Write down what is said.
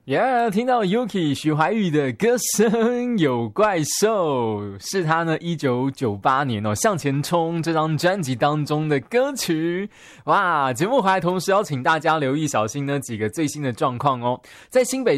听到 Yuki 徐怀钰的歌声有怪兽，是他呢1998年向前冲这张专辑当中的歌曲。哇，节目回来同时要请大家留意小心呢几个最新的状况哦。在新北